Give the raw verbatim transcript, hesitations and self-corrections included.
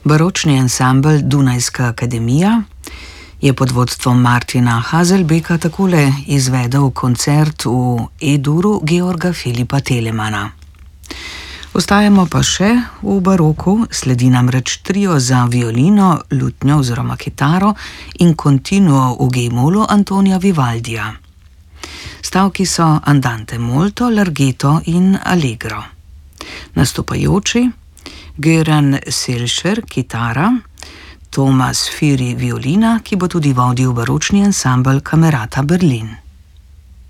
Baročni ansambel Dunajska akademija je pod vodstvom Martina Haselbecka takole izvedel koncert v E-duru Georga Filipa Telemana. Ostajamo pa še v baroku, sledi namreč trio za violino, lutnjo oziroma kitaro in continuo v G-molu Antonija Vivaldija. Stavki so Andante molto, larghetto in allegro. Nastopajoči Göran Selšer, kitara, Thomas Firi, violina, ki bo tudi vodil baročni ansambel Camerata Berlin.